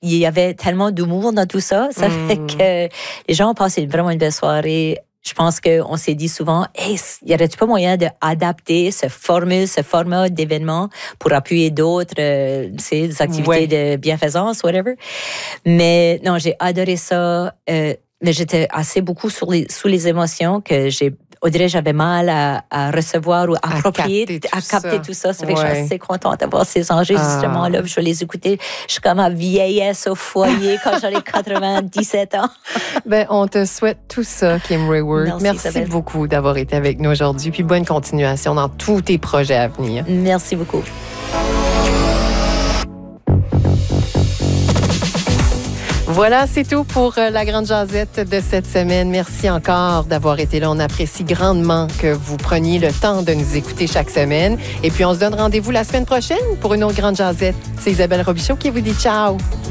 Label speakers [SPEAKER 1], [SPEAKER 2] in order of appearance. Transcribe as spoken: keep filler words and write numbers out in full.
[SPEAKER 1] il y avait tellement d'humour dans tout ça. Ça mm. fait que les gens ont passé vraiment une belle soirée. Je pense qu'on s'est dit souvent, hey, y aurait-il pas moyen d'adapter ce formule, ce format d'événement pour appuyer d'autres, euh, des activités ouais. de bienfaisance, whatever. Mais non, j'ai adoré ça. Euh, mais j'étais assez beaucoup sur les, sous les émotions que j'ai, on dirait, j'avais mal à, à recevoir ou à approprier, capter à capter ça. tout ça. Ça fait ouais. que je suis assez contente d'avoir ces enregistrements-là. Ah. Je vais les écouter. Je suis comme à vieillesse au foyer quand j'aurai quatre-vingt-dix-sept ans.
[SPEAKER 2] Ben, on te souhaite tout ça, Kim Raworth. Merci, Merci beaucoup d'avoir été avec nous aujourd'hui. Puis bonne continuation dans tous tes projets à venir.
[SPEAKER 1] Merci beaucoup.
[SPEAKER 2] Voilà, c'est tout pour la Grande Jazette de cette semaine. Merci encore d'avoir été là. On apprécie grandement que vous preniez le temps de nous écouter chaque semaine. Et puis, on se donne rendez-vous la semaine prochaine pour une autre Grande Jazette. C'est Isabelle Robichaud qui vous dit ciao.